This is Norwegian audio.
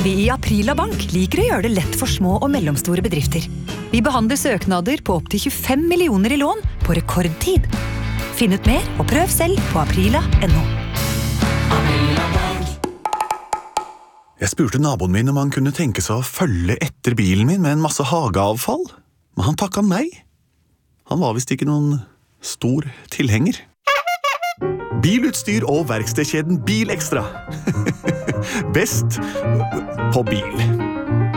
Vi i Aprila Bank liker å gjøre det lett for små og mellomstore bedrifter. Vi behandler søknader på opp til 25 millioner i lån på rekordtid. Finn ut mer og prøv selv på aprila.no. Jeg spurte naboen min om han kunne tenke seg å følge etter bilen min med en masse hageavfall, men han takket nei. Han var visst ikke noen stor tilhenger. Bilutstyr og verkstedkjeden Bilekstra. Best på bil.